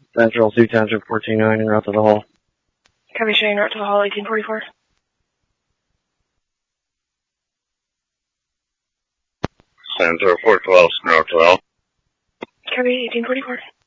Central 2 Township 14-9 en route to the hall. Copy, Shane, route to the hall, 1844. Center 412, route to the hall. Copy, 1844.